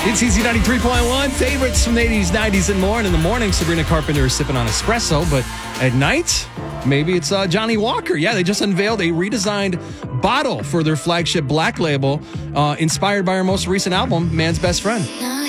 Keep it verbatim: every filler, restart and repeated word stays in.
It's Easy ninety-three point one. Favorites from the eighties, nineties, and more. And in the morning, Sabrina Carpenter is sipping on espresso. But at night, maybe it's uh, Johnny Walker. Yeah, they just unveiled a redesigned bottle for their flagship Black label, uh, inspired by our most recent album, Man's Best Friend.